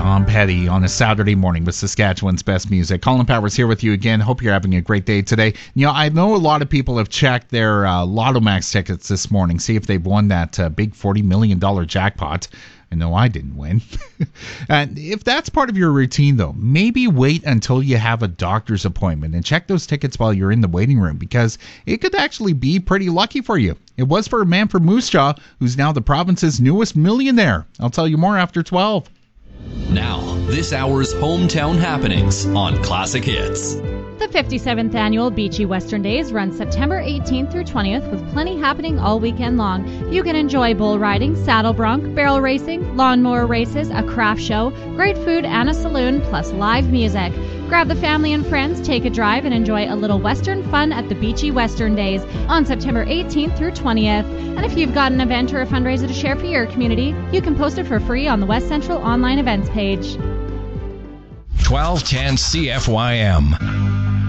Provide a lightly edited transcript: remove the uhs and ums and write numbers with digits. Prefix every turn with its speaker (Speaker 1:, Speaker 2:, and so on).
Speaker 1: Tom Petty on a Saturday morning with Saskatchewan's best music. Colin Powers here with you again. Hope you're having a great day today. You know, I know a lot of people have checked their Lotto Max tickets this morning, see if they've won that big $40 million jackpot. I know I didn't win. And if that's part of your routine, though, maybe wait until you have a doctor's appointment and check those tickets while you're in the waiting room, because it could actually be pretty lucky for you. It was for a man from Moose Jaw, who's now the province's newest millionaire. I'll tell you more after 12.
Speaker 2: Now, this hour's hometown happenings on Classic Hits.
Speaker 3: The 57th Annual Beachy Western Days runs September 18th through 20th with plenty happening all weekend long. You can enjoy bull riding, saddle bronc, barrel racing, lawnmower races, a craft show, great food and a saloon, plus live music. Grab the family and friends, take a drive, and enjoy a little Western fun at the Beachy Western Days on September 18th through 20th. And if you've got an event or a fundraiser to share for your community, you can post it for free on the West Central online events page.
Speaker 4: 1210 CFYM.